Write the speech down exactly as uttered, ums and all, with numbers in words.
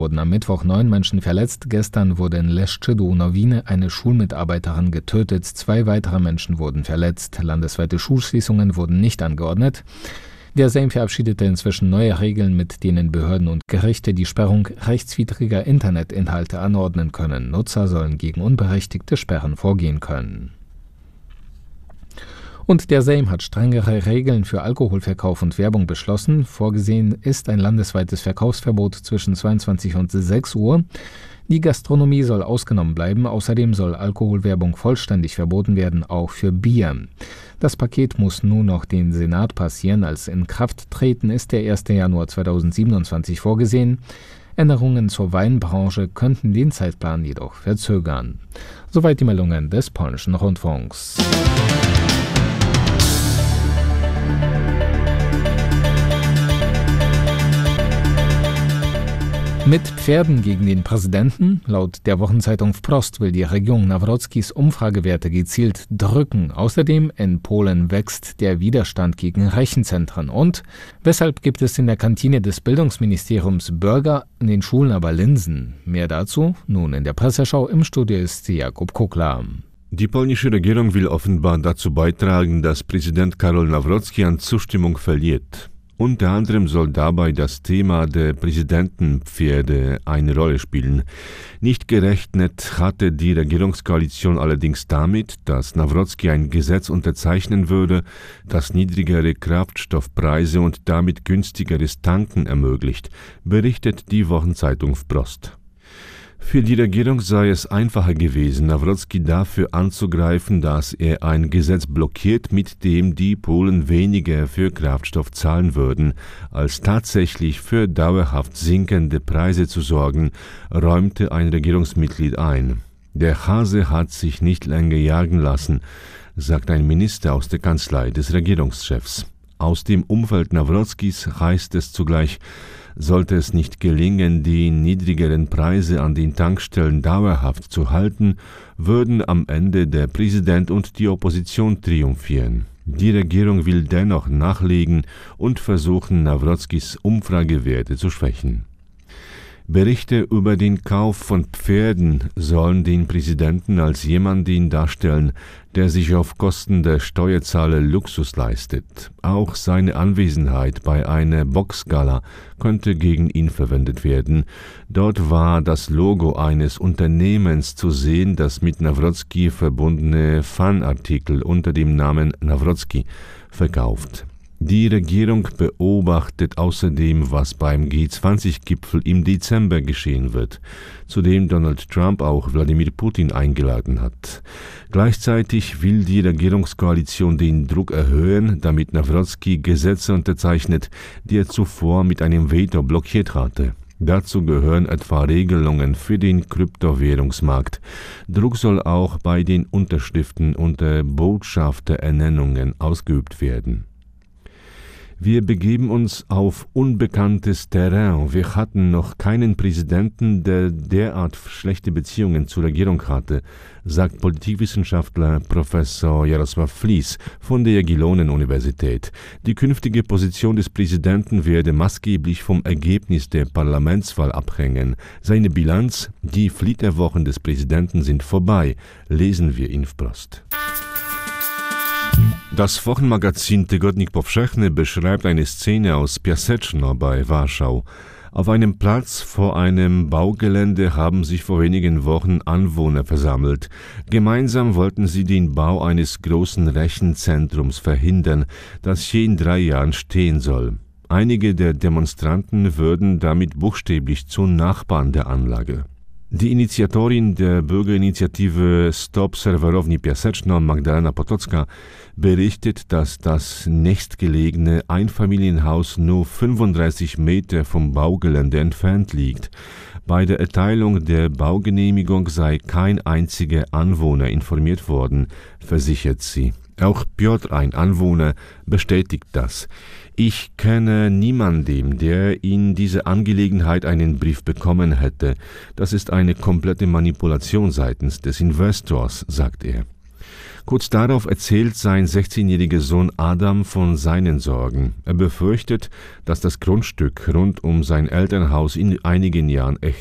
Wurden am Mittwoch neun Menschen verletzt. Gestern wurde in Leszczyna eine Schulmitarbeiterin getötet. Zwei weitere Menschen wurden verletzt. Landesweite Schulschließungen wurden nicht angeordnet. Der Sejm verabschiedete inzwischen neue Regeln, mit denen Behörden und Gerichte die Sperrung rechtswidriger Internetinhalte anordnen können. Nutzer sollen gegen unberechtigte Sperren vorgehen können. Und der Sejm hat strengere Regeln für Alkoholverkauf und Werbung beschlossen. Vorgesehen ist ein landesweites Verkaufsverbot zwischen zweiundzwanzig und sechs Uhr. Die Gastronomie soll ausgenommen bleiben. Außerdem soll Alkoholwerbung vollständig verboten werden, auch für Bier. Das Paket muss nun noch den Senat passieren. Als Inkrafttreten ist der erster Januar zweitausendsiebenundzwanzig vorgesehen. Änderungen zur Weinbranche könnten den Zeitplan jedoch verzögern. Soweit die Meldungen des polnischen Rundfunks. Mit Pferden gegen den Präsidenten? Laut der Wochenzeitung Wprost will die Regierung Nawrockis Umfragewerte gezielt drücken. Außerdem in Polen wächst der Widerstand gegen Rechenzentren. Und weshalb gibt es in der Kantine des Bildungsministeriums Burger, in den Schulen aber Linsen? Mehr dazu nun in der Presseschau. Im Studio ist Jakub Kukla. Die polnische Regierung will offenbar dazu beitragen, dass Präsident Karol Nawrocki an Zustimmung verliert. Unter anderem soll dabei das Thema der Präsidentenpferde eine Rolle spielen. Nicht gerechnet hatte die Regierungskoalition allerdings damit, dass Nawrocki ein Gesetz unterzeichnen würde, das niedrigere Kraftstoffpreise und damit günstigeres Tanken ermöglicht, berichtet die Wochenzeitung Wprost. Für die Regierung sei es einfacher gewesen, Nawrocki dafür anzugreifen, dass er ein Gesetz blockiert, mit dem die Polen weniger für Kraftstoff zahlen würden, als tatsächlich für dauerhaft sinkende Preise zu sorgen, räumte ein Regierungsmitglied ein. Der Hase hat sich nicht länger jagen lassen, sagt ein Minister aus der Kanzlei des Regierungschefs. Aus dem Umfeld Nawrockis heißt es zugleich, sollte es nicht gelingen, die niedrigeren Preise an den Tankstellen dauerhaft zu halten, würden am Ende der Präsident und die Opposition triumphieren. Die Regierung will dennoch nachlegen und versuchen, Nawrockis Umfragewerte zu schwächen. Berichte über den Kauf von Pferden sollen den Präsidenten als jemanden darstellen, der sich auf Kosten der Steuerzahler Luxus leistet. Auch seine Anwesenheit bei einer Boxgala könnte gegen ihn verwendet werden. Dort war das Logo eines Unternehmens zu sehen, das mit Nawrocki verbundene Fanartikel unter dem Namen Nawrocki verkauft. Die Regierung beobachtet außerdem, was beim G zwanzig Gipfel im Dezember geschehen wird, zu dem Donald Trump auch Wladimir Putin eingeladen hat. Gleichzeitig will die Regierungskoalition den Druck erhöhen, damit Nawrocki Gesetze unterzeichnet, die er zuvor mit einem Veto blockiert hatte. Dazu gehören etwa Regelungen für den Kryptowährungsmarkt. Druck soll auch bei den Unterschriften unter Botschafterernennungen ausgeübt werden. Wir begeben uns auf unbekanntes Terrain. Wir hatten noch keinen Präsidenten, der derart schlechte Beziehungen zur Regierung hatte, sagt Politikwissenschaftler Professor Jarosław Flis von der Jagiellonen-Universität. Die künftige Position des Präsidenten werde maßgeblich vom Ergebnis der Parlamentswahl abhängen. Seine Bilanz, die Flitterwochen des Präsidenten sind vorbei, lesen wir in Wprost. Das Wochenmagazin Tygodnik Powszechny beschreibt eine Szene aus Piaseczno bei Warschau. Auf einem Platz vor einem Baugelände haben sich vor wenigen Wochen Anwohner versammelt. Gemeinsam wollten sie den Bau eines großen Rechenzentrums verhindern, das hier in drei Jahren stehen soll. Einige der Demonstranten würden damit buchstäblich zu Nachbarn der Anlage. Die Initiatorin der Bürgerinitiative Stop Serwerowni Piaseczno, Magdalena Potocka, berichtet, dass das nächstgelegene Einfamilienhaus nur fünfunddreißig Meter vom Baugelände entfernt liegt. Bei der Erteilung der Baugenehmigung sei kein einziger Anwohner informiert worden, versichert sie. Auch Piotr, ein Anwohner, bestätigt das. Ich kenne niemanden, der in dieser Angelegenheit einen Brief bekommen hätte. Das ist eine komplette Manipulation seitens des Investors, sagt er. Kurz darauf erzählt sein sechzehnjähriger Sohn Adam von seinen Sorgen. Er befürchtet, dass das Grundstück rund um sein Elternhaus in einigen Jahren